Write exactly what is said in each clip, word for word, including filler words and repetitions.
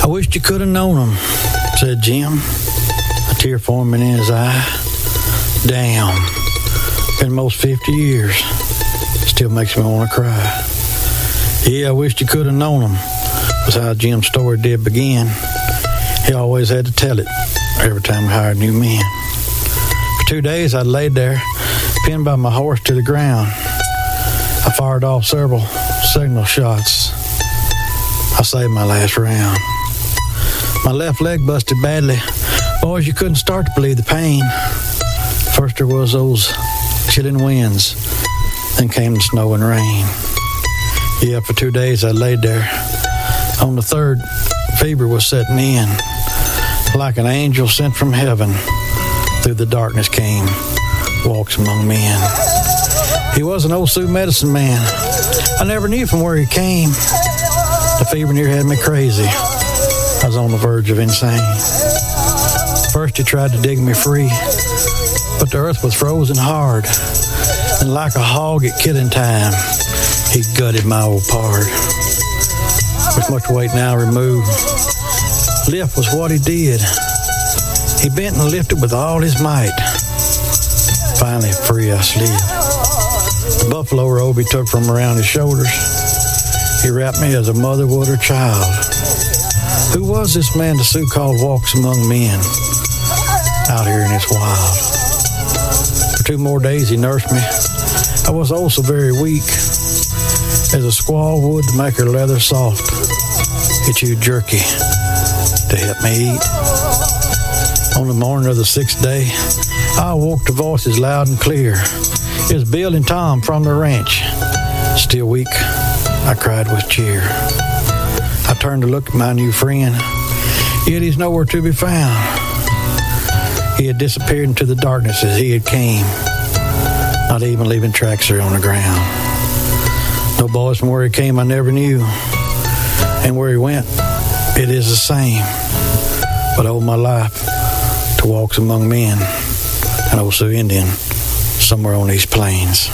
wished you could have known him, said Jim, a tear forming in his eye. Damn, been most fifty years. Still makes me want to cry. Yeah, I wished you could have known him, was how Jim's story did begin. He always had to tell it every time we hired new men. For two days I laid there, pinned by my horse to the ground. I fired off several signal shots. I saved my last round. My left leg busted badly. Boys, you couldn't start to believe the pain. First there was those chilling winds, then came the snow and rain. Yeah, for two days I laid there. On the third, fever was setting in. Like an angel sent from heaven, through the darkness came, walks among men. He was an old Sioux medicine man. I never knew from where he came. The fever near had me crazy. I was on the verge of insane. First he tried to dig me free, but the earth was frozen hard, and like a hog at killing time, he gutted my old pard. With much weight now removed, lift was what he did. He bent and lifted with all his might. Finally free I slid. The buffalo robe he took from around his shoulders. He wrapped me as a mother would her child. Who was this man the Sioux called walks among men, out here in this wild? For two more days he nursed me. I was also very weak, as a squaw would to make her leather soft. He chewed jerky to help me eat. On the morning of the sixth day, I awoke to voices loud and clear. It was Bill and Tom from the ranch. Still weak, I cried with cheer. I turned to look at my new friend, yet he's nowhere to be found. He had disappeared into the darkness as he had came, not even leaving tracks there on the ground. No boys from where he came I never knew, and where he went, it is the same. But I owe my life to walks among men, an old Sioux Indian somewhere on these plains.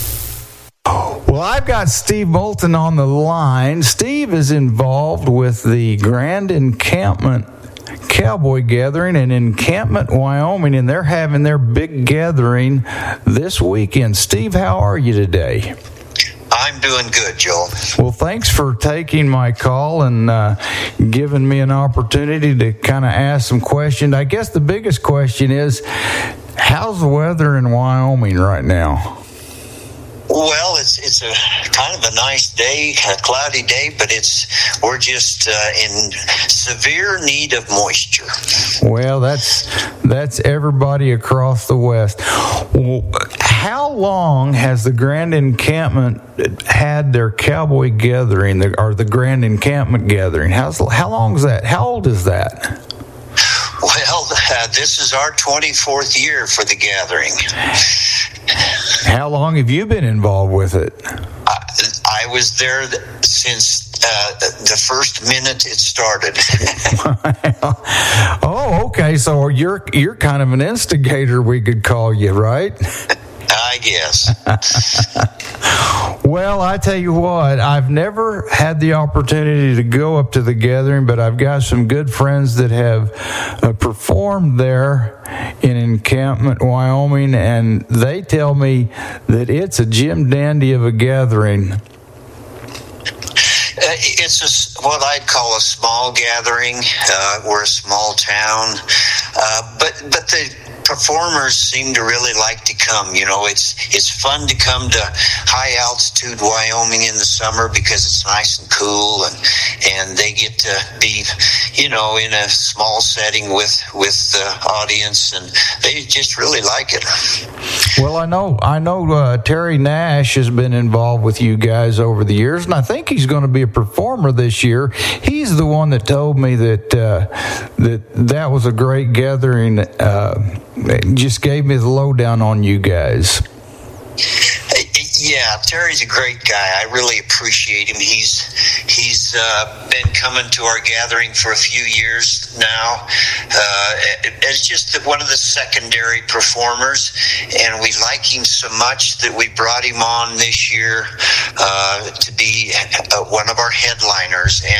Well, I've got Steve Moulton on the line. Steve is involved with the Grand Encampment Cowboy Gathering in Encampment, Wyoming, and they're having their big gathering this weekend. Steve, how are you today? I'm doing good, Joel. Well, thanks for taking my call and uh, giving me an opportunity to kind of ask some questions. I guess the biggest question is, how's the weather in Wyoming right now? Well, it's it's a kind of a nice day, a cloudy day, but it's we're just uh, in severe need of moisture. Well, that's that's everybody across the West. Well, how long has the Grand Encampment had their cowboy gathering, or the Grand Encampment gathering? How's how long is that? How old is that? Well, uh, this is our twenty-fourth year for the gathering. How long have you been involved with it? I, I was there since uh, the first minute it started. Oh, okay. So you're you're kind of an instigator, we could call you, right? I guess. Well, I tell you what, I've never had the opportunity to go up to the gathering, but I've got some good friends that have uh, performed there in Encampment, Wyoming, and they tell me that it's a Jim Dandy of a gathering. Uh, it's a, what I'd call a small gathering. Uh, we're a small town, uh, but but the performers seem to really like to come. You know, it's it's fun to come to high altitude Wyoming in the summer because it's nice and cool, and and they get to be, you know, in a small setting with with the audience, and they just really like it. Well, I know I know uh, Terry Nash has been involved with you guys over the years, and I think he's going to be a performer this year. He's the one that told me that uh, that that was a great gathering. Uh, just gave me the lowdown on you guys. Yeah, Terry's a great guy. I really appreciate him. He's he's uh, been coming to our gathering for a few years now. Uh, as just one of the secondary performers, and we like him so much that we brought him on this year uh, to be uh, one of our headliners.